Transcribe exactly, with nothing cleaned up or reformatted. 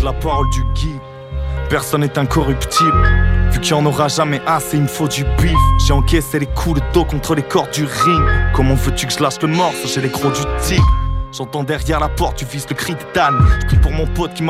la parole du guide. Personne n'est incorruptible. Vu qu'il n'y en aura jamais assez, il me faut du bif. J'ai encaissé les coups de dos contre les cordes du ring. Comment veux-tu que je lâche le morceau? J'ai les crocs du tigre. J'entends derrière la porte, tu vises le cri de Dan. Je prie pour mon pote qui m'a